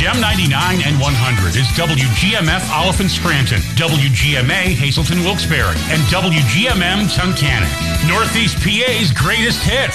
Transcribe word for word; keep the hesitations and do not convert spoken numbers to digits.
Gem ninety-nine and one hundred is W G M F Oliphant Scranton, W G M A Hazelton Wilkes-Barre, and W G M M Tunkhannock. Northeast P A's greatest hits.